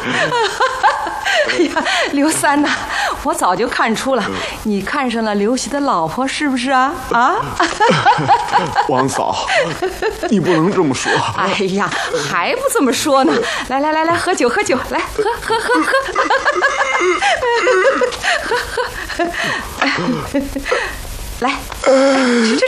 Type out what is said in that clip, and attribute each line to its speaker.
Speaker 1: 哎呀，刘三呐，我早就看出了，你看上了刘喜的老婆是不是啊？啊！
Speaker 2: 王嫂，你不能这么说。
Speaker 1: 哎呀，还不这么说呢！来来来来，喝酒喝酒，来喝喝喝喝，喝喝，来，吃吃吃。